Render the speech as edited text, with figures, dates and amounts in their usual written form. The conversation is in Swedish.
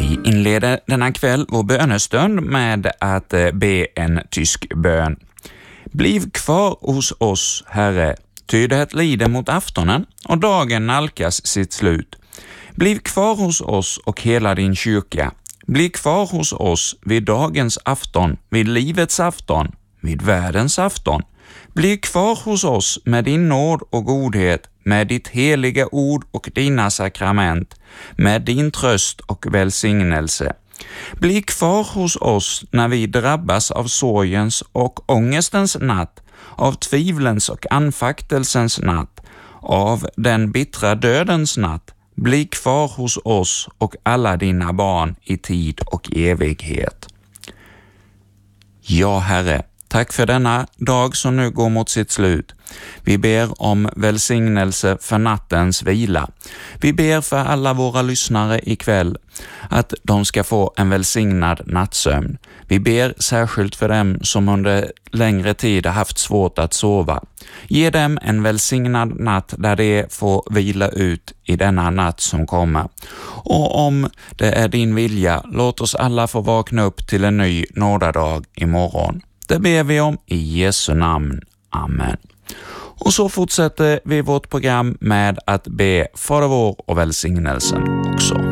Vi inleder denna kväll vår bönestund med att be en tysk bön. Bliv kvar hos oss, Herre, ty det lider mot aftonen och dagen nalkas sitt slut. Bliv kvar hos oss och hela din kyrka. Bliv kvar hos oss vid dagens afton, vid livets afton, vid världens afton. Bliv kvar hos oss med din nåd och godhet, med ditt heliga ord och dina sakrament, med din tröst och välsignelse. Bliv kvar hos oss när vi drabbas av sorgens och ångestens natt, av tvivlens och anfaktelsens natt, av den bittra dödens natt. Bliv kvar hos oss och alla dina barn i tid och evighet. Ja, Herre, tack för denna dag som nu går mot sitt slut. Vi ber om välsignelse för nattens vila. Vi ber för alla våra lyssnare ikväll att de ska få en välsignad nattsömn. Vi ber särskilt för dem som under längre tid har haft svårt att sova. Ge dem en välsignad natt där de får vila ut i denna natt som kommer. Och om det är din vilja, låt oss alla få vakna upp till en ny nådadag imorgon. Det ber vi om i Jesu namn. Amen. Och så fortsätter vi vårt program med att be Fader vår och välsignelsen också.